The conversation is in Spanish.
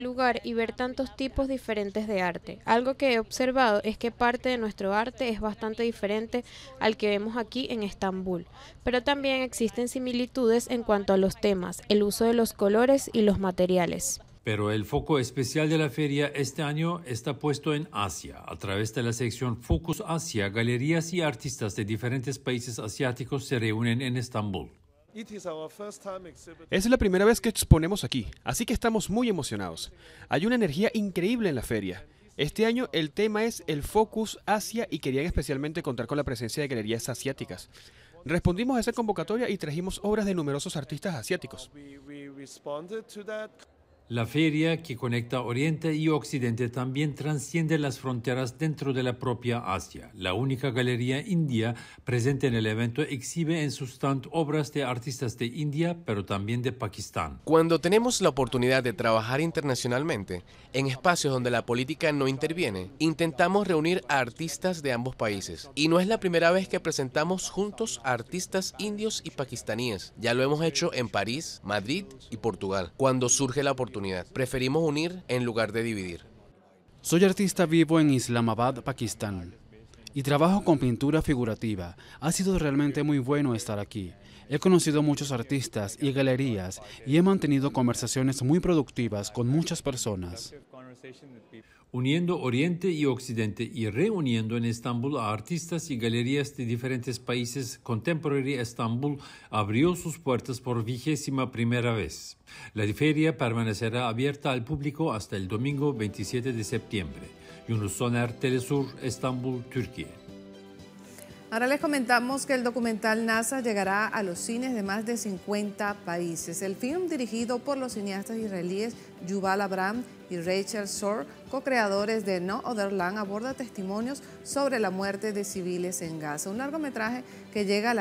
Lugar y ver tantos tipos diferentes de arte. Algo que he observado es que parte de nuestro arte es bastante diferente al que vemos aquí en Estambul, pero también existen similitudes en cuanto a los temas, el uso de los colores y los materiales. Pero el foco especial de la feria este año está puesto en Asia. A través de la sección Focus Asia, galerías y artistas de diferentes países asiáticos se reúnen en Estambul. Es la primera vez que exponemos aquí, así que estamos muy emocionados. Hay una energía increíble en la feria. Este año el tema es el Focus Asia y querían especialmente contar con la presencia de galerías asiáticas. Respondimos a esa convocatoria y trajimos obras de numerosos artistas asiáticos. La feria, que conecta Oriente y Occidente, también trasciende las fronteras dentro de la propia Asia. La única galería india presente en el evento exhibe en su stand obras de artistas de India, pero también de Pakistán. Cuando tenemos la oportunidad de trabajar internacionalmente, en espacios donde la política no interviene, intentamos reunir a artistas de ambos países. Y no es la primera vez que presentamos juntos a artistas indios y pakistaníes. Ya lo hemos hecho en París, Madrid y Portugal. Cuando surge la oportunidad, preferimos unir en lugar de dividir. Soy artista vivo en Islamabad, Pakistán, y trabajo con pintura figurativa. Ha sido realmente muy bueno estar aquí. He conocido muchos artistas y galerías y he mantenido conversaciones muy productivas con muchas personas. Uniendo Oriente y Occidente y reuniendo en Estambul a artistas y galerías de diferentes países, Contemporary Estambul abrió sus puertas por 21ª vez. La feria permanecerá abierta al público hasta el domingo 27 de septiembre. Yunus Soner, Telesur, Estambul, Türkiye. Ahora les comentamos que el documental NASA llegará a los cines de más de 50 países. El film, dirigido por los cineastas israelíes Yuval Abraham y Rachel Shor, co-creadores de No Other Land, aborda testimonios sobre la muerte de civiles en Gaza. Un largometraje que llega a la